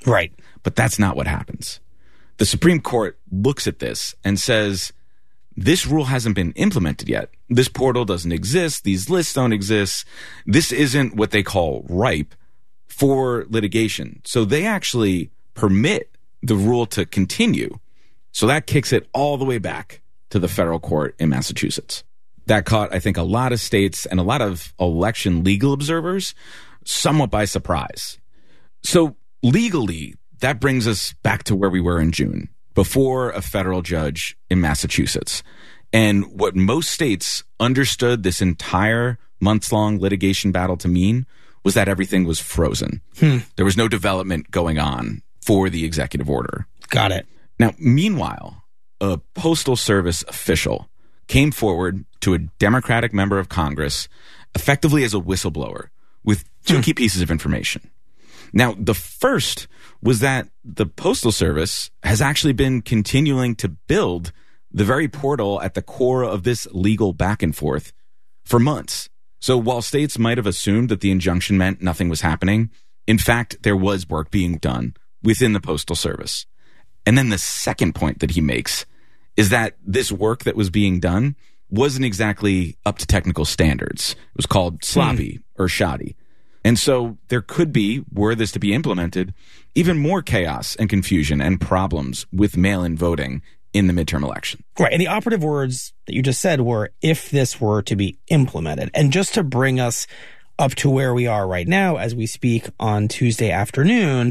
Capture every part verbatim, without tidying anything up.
Right. But that's not what happens. The Supreme Court looks at this and says, this rule hasn't been implemented yet. This portal doesn't exist. These lists don't exist. This isn't what they call ripe for litigation. So they actually permit the rule to continue. So that kicks it all the way back to the federal court in Massachusetts. That caught, I think, a lot of states and a lot of election legal observers somewhat by surprise. So legally, that brings us back to where we were in June, before a federal judge in Massachusetts. And what most states understood this entire months-long litigation battle to mean was that everything was frozen. Hmm. There was no development going on for the executive order. Got it. Now, meanwhile, a Postal Service official came forward to a Democratic member of Congress effectively as a whistleblower with two hmm. key pieces of information. Now, the first was that the Postal Service has actually been continuing to build the very portal at the core of this legal back and forth for months. So while states might have assumed that the injunction meant nothing was happening, in fact, there was work being done within the Postal Service. And then the second point that he makes is that this work that was being done wasn't exactly up to technical standards. It was called sloppy hmm. or shoddy. And so there could be, were this to be implemented, even more chaos and confusion and problems with mail-in voting in the midterm election. Right. And the operative words that you just said were, if this were to be implemented. And just to bring us up to where we are right now as we speak on Tuesday afternoon,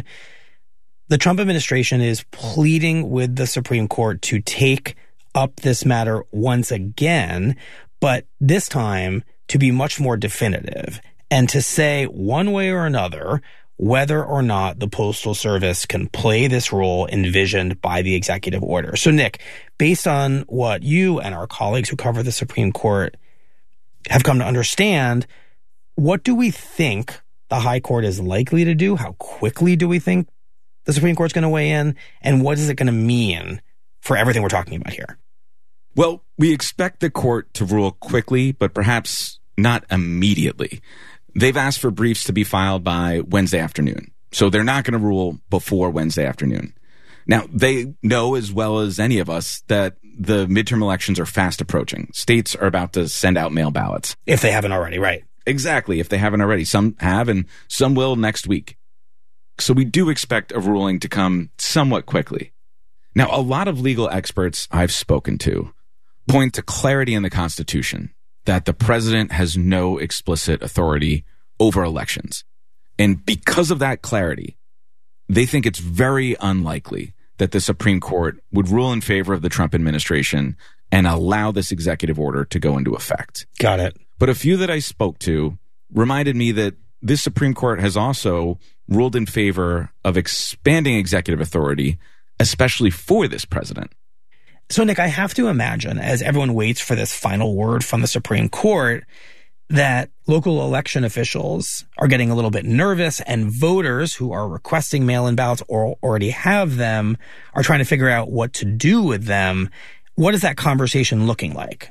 the Trump administration is pleading with the Supreme Court to take up this matter once again, but this time to be much more definitive and to say one way or another whether or not the Postal Service can play this role envisioned by the executive order. So, Nick, based on what you and our colleagues who cover the Supreme Court have come to understand, what do we think the High Court is likely to do? How quickly do we think the Supreme Court's going to weigh in? And what is it going to mean for everything we're talking about here? Well, we expect the court to rule quickly, but perhaps not immediately. They've asked for briefs to be filed by Wednesday afternoon. So they're not going to rule before Wednesday afternoon. Now, they know as well as any of us that the midterm elections are fast approaching. States are about to send out mail ballots. If they haven't already, right? Exactly, if they haven't already. Some have, and some will next week. So we do expect a ruling to come somewhat quickly. Now, a lot of legal experts I've spoken to point to clarity in the Constitution, that the president has no explicit authority over elections. And because of that clarity, they think it's very unlikely that the Supreme Court would rule in favor of the Trump administration and allow this executive order to go into effect. Got it. But a few that I spoke to reminded me that this Supreme Court has also ruled in favor of expanding executive authority, especially for this president. So, Nick, I have to imagine, as everyone waits for this final word from the Supreme Court, that local election officials are getting a little bit nervous, and voters who are requesting mail-in ballots or already have them are trying to figure out what to do with them. What is that conversation looking like?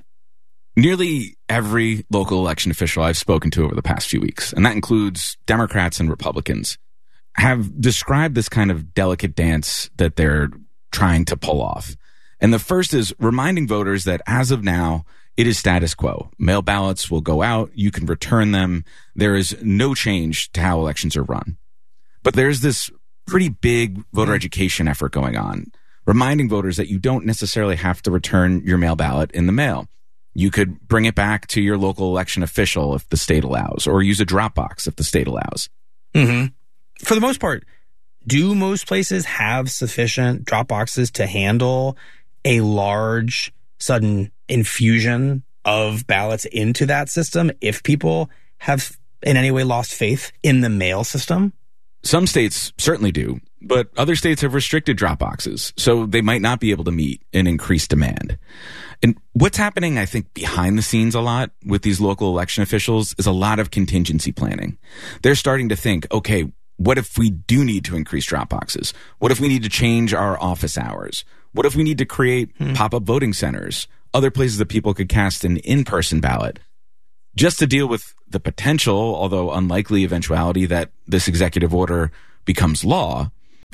Nearly every local election official I've spoken to over the past few weeks, and that includes Democrats and Republicans, have described this kind of delicate dance that they're trying to pull off. And the first is reminding voters that as of now, it is status quo. Mail ballots will go out. You can return them. There is no change to how elections are run. But there's this pretty big voter education effort going on, reminding voters that you don't necessarily have to return your mail ballot in the mail. You could bring it back to your local election official if the state allows, or use a drop box if the state allows. Mm-hmm. For the most part, do most places have sufficient drop boxes to handle a large, sudden infusion of ballots into that system if people have in any way lost faith in the mail system? Some states certainly do, but other states have restricted drop boxes, so they might not be able to meet an increased demand. And what's happening, I think, behind the scenes a lot with these local election officials is a lot of contingency planning. They're starting to think, okay, what if we do need to increase drop boxes? What if we need to change our office hours? What if we need to create hmm. pop-up voting centers, other places that people could cast an in-person ballot, just to deal with the potential, although unlikely, eventuality that this executive order becomes law?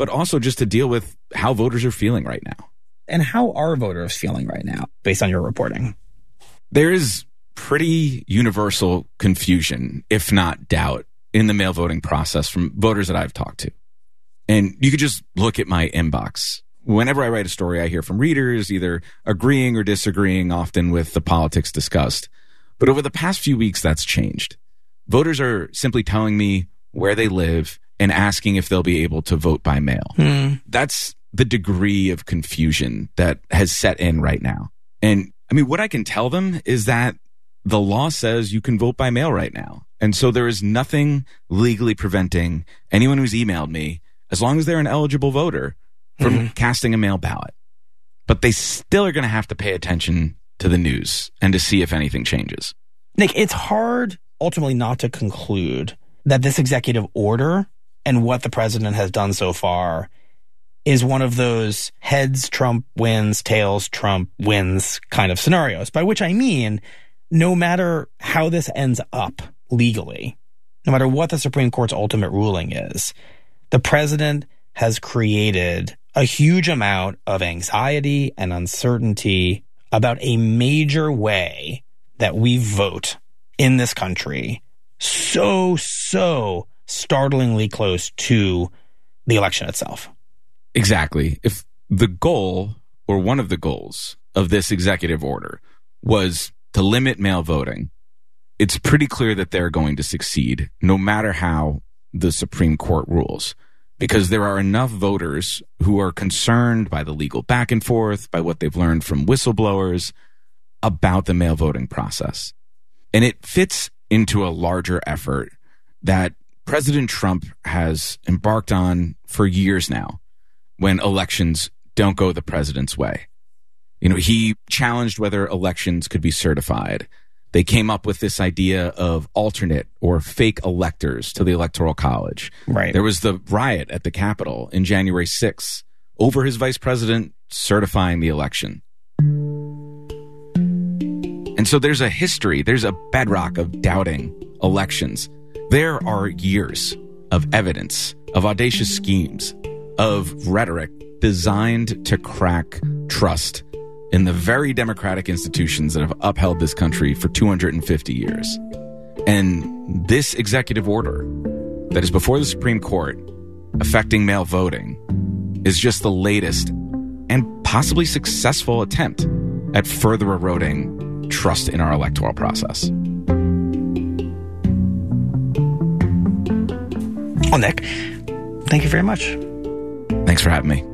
but also just to deal with how voters are feeling right now. And how are voters feeling right now, based on your reporting? There is pretty universal confusion, if not doubt, in the mail voting process from voters that I've talked to. And you could just look at my inbox. Whenever I write a story, I hear from readers either agreeing or disagreeing, often with the politics discussed. But over the past few weeks, that's changed. Voters are simply telling me where they live and asking if they'll be able to vote by mail. Hmm. That's the degree of confusion that has set in right now. And I mean, what I can tell them is that the law says you can vote by mail right now. And so there is nothing legally preventing anyone who's emailed me, as long as they're an eligible voter, from mm-hmm. casting a mail ballot. But they still are going to have to pay attention to the news and to see if anything changes. Nick, it's hard ultimately not to conclude that this executive order and what the president has done so far is one of those heads Trump wins, tails Trump wins kind of scenarios, by which I mean, no matter how this ends up legally, no matter what the Supreme Court's ultimate ruling is, the president has created a huge amount of anxiety and uncertainty about a major way that we vote in this country, so, so startlingly close to the election itself. Exactly. If the goal, or one of the goals, of this executive order was to limit mail voting, it's pretty clear that they're going to succeed, no matter how the Supreme Court rules. Because there are enough voters who are concerned by the legal back and forth, by what they've learned from whistleblowers about the mail voting process. And it fits into a larger effort that President Trump has embarked on for years now, when elections don't go the president's way. You know, he challenged whether elections could be certified. They came up with this idea of alternate or fake electors to the Electoral College. Right. There was the riot at the Capitol in January sixth over his vice president certifying the election. And so there's a history, there's a bedrock of doubting elections. There are years of evidence, of audacious schemes, of rhetoric designed to crack trust in the very democratic institutions that have upheld this country for two hundred fifty years. And this executive order that is before the Supreme Court affecting mail voting is just the latest and possibly successful attempt at further eroding trust in our electoral process. Well, Nick, thank you very much. Thanks for having me.